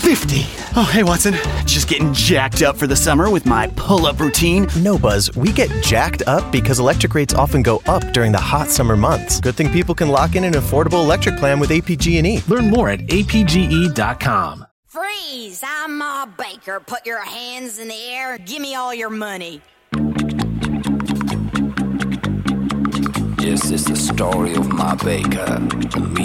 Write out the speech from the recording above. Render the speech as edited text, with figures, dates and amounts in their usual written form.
$50. Oh, hey, Watson. Just getting jacked up for the summer with my pull-up routine. No, Buzz, we get jacked up because electric rates often go up during the hot summer months. Good thing people can lock in an affordable electric plan with APG&E. Learn more at apge.com. Freeze! I'm Ma Baker. Put your hands in the air. Give me all your money. This is the story of Ma Baker, the